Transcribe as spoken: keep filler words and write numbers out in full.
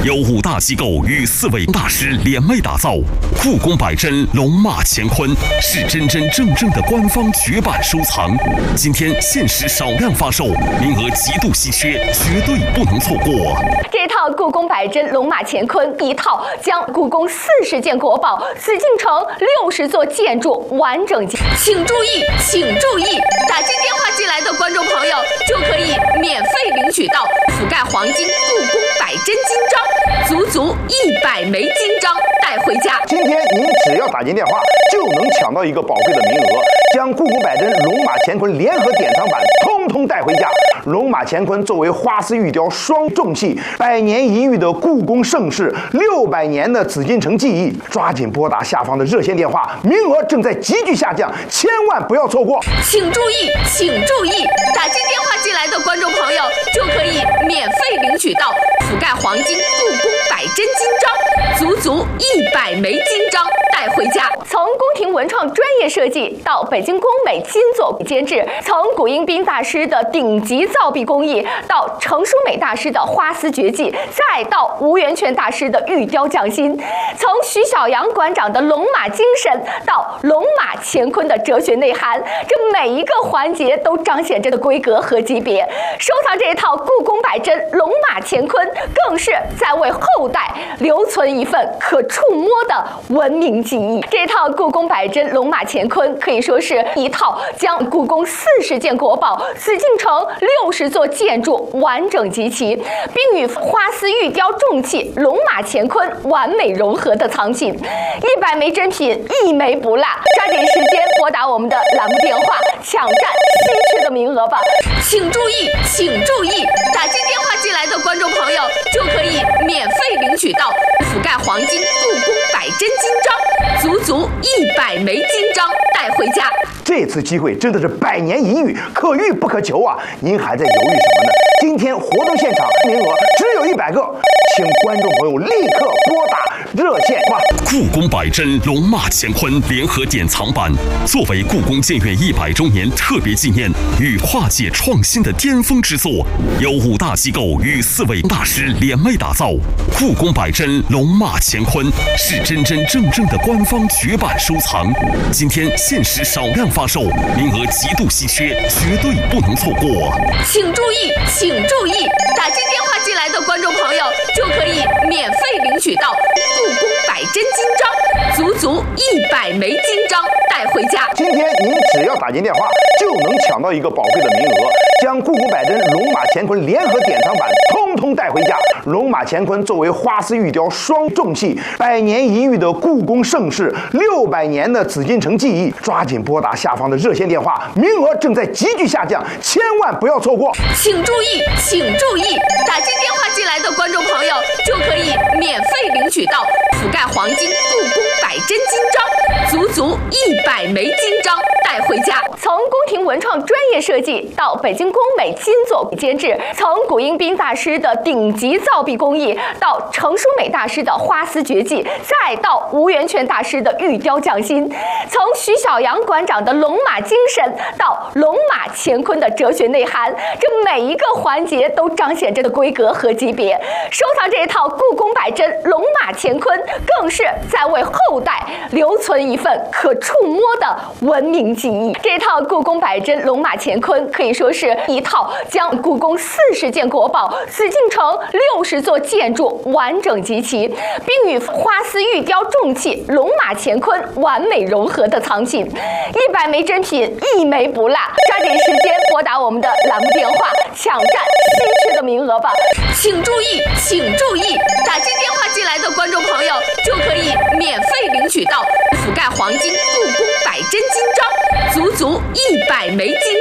由五大机构与四位大师联袂打造，故宫百珍龙马乾坤是真真正正的官方绝版收藏。今天限时少量发售，名额极度稀缺，绝对不能错过。 这套故宫百珍龙马乾坤一套将故宫四十件国宝、紫禁城六十座建筑完整集。请注意，请注意，打进电话进来的观众朋友就可以免费领取到覆盖黄金故宫百珍金章，足足一百枚金章带回家。 今天您只要打进电话，就能抢到一个宝贵的名额，将故宫百珍龙马乾坤联合典藏版通通带回家。龙马乾坤作为花丝玉雕双重器，百年一遇的故宫盛世，六百年的紫禁城记忆，抓紧拨打下方的热线电话，名额正在急剧下降，千万不要错过。 请注意，请注意，打进电话进来的观众朋友就可以免费领取到覆盖黄金故宫百珍金章，足足一百枚金章带回家。从宫廷文创专业设计到北京工美金作监制，从古英彬大师的顶级造币工艺到程淑美大师的花丝绝技，再到吴源泉大师的玉雕匠心，从徐小阳馆长的龙马精神到龙马乾坤的哲学内涵，这每一个环节都彰显着的规格和级别。收藏这一套故宫百珍龙马乾坤，更是在为后代留存一份可触摸的文明记忆。这套故宫百珍龙马乾坤可以说是一套将故宫四十件国宝、紫禁城六十座建筑完整集齐，并与花丝玉雕重器龙马乾坤完美融合的藏品。一百枚珍品，一枚不落，抓紧时间拨打我们的栏目电话，抢占稀缺的名额吧！请注意，请注意，打进电话进来的观众朋友就可以免费领取到覆盖黄金故宫百珍金章，足足一百枚金章带回家。 这次机会真的是百年一遇，可遇不可求啊！您还在犹豫什么呢？今天活动现场名额只有一百个，请观众朋友立刻拨打热线吧。 故宫百珍龙马乾坤联合典藏版，作为故宫建院一百周年特别纪念与跨界创新的巅峰之作，由五大机构与四位大师联袂打造，故宫百珍龙马乾坤是真真正正的官方绝版收藏。今天限时少量发售，名额极度稀缺，绝对不能错过。 请注意，请注意，打进电话进来的观众朋友就可以免费领取到故宫百珍金章，足足一百枚金章带回家。 今天您只要打进电话，就能抢到一个宝贵的名额，将故宫百珍龙马乾坤联合典藏版通通带回家。龙马乾坤作为花丝玉雕双重器，百年一遇的故宫盛世，六百年的紫禁城记忆，抓紧拨打下方的热线电话，名额正在急剧下降，千万不要错过。 请注意，请注意，打进电话进来的观众朋友就可以免费领取到覆盖黄金故宫百珍金章，足足一百枚金章带回家。从宫廷文创专业设计到北京工美金作监制，从古英彬大师的顶级造币工艺到程淑美大师的花丝绝技，再到吴源泉大师的玉雕匠心，从徐小阳馆长的龙马精神到龙马乾坤的哲学内涵，这每一个环节都彰显着的规格和级别。收藏这一套故宫百珍龙马乾坤，更是在为后代留存一份可触摸的文明记忆。这套故宫百珍龙马乾坤可以说是一套将故宫四十件国宝、紫禁城六十座建筑完整集齐，并与花丝玉雕重器龙马乾坤完美融合的藏品。一百枚珍品，一枚不落，抓紧时间拨打我们的栏目电话，抢占稀缺的名额吧！请注意，请注意，打进电话进来的观众朋友就可以免费领取到覆盖黄金故宫百珍金章，足足一百枚金